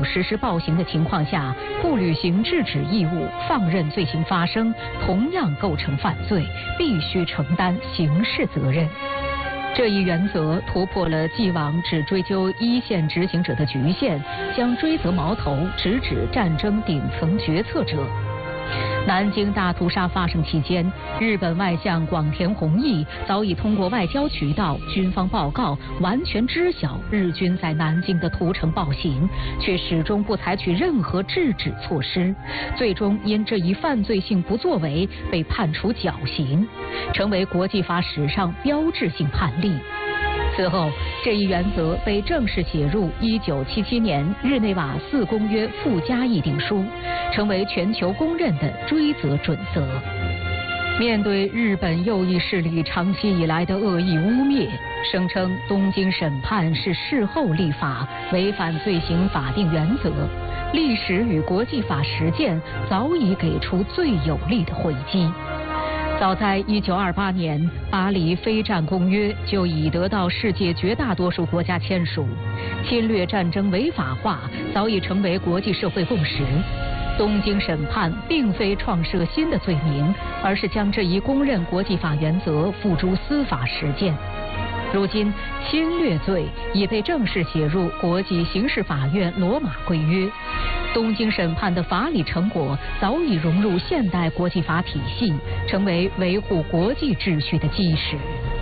实施暴行的情况下，不履行制止义务，放任罪行发生，同样构成犯罪，必须承担刑事责任。这一原则突破了既往只追究一线执行者的局限，将追责矛头直指战争顶层决策者。南京大屠杀发生期间，日本外相广田弘毅早已通过外交渠道、军方报告完全知晓日军在南京的屠城暴行，却始终不采取任何制止措施，最终因这一犯罪性不作为被判处绞刑，成为国际法史上标志性判例。此后，这一原则被正式写入1977年日内瓦4公约附加议定书，成为全球公认的追责准则。面对日本右翼势力长期以来的恶意污蔑，声称东京审判是事后立法，违反罪行法定原则，历史与国际法实践早已给出最有力的回击。早在1928年，巴黎非战公约就已得到世界绝大多数国家签署，侵略战争违法化早已成为国际社会共识。东京审判并非创设新的罪名，而是将这一公认国际法原则付诸司法实践。如今，侵略罪已被正式写入国际刑事法院罗马规约。东京审判的法理成果早已融入现代国际法体系，成为维护国际秩序的基石。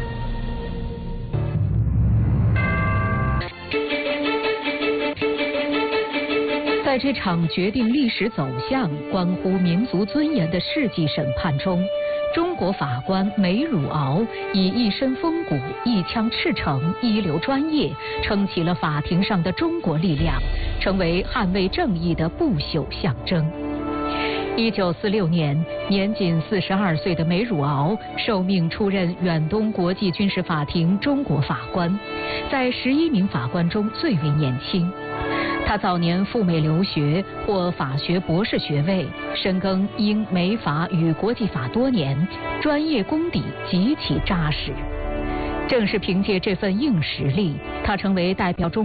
在这场决定历史走向、关乎民族尊严的世纪审判中，中国法官梅汝敖以一身风骨、一腔赤诚、一流专业，撑起了法庭上的中国力量，成为捍卫正义的不朽象征。1946年，年仅42岁的梅汝敖受命出任远东国际军事法庭中国法官，在11名法官中最为年轻。他早年赴美留学，获法学博士学位，深耕英美法与国际法多年，专业功底极其扎实。正是凭借这份硬实力，他成为代表中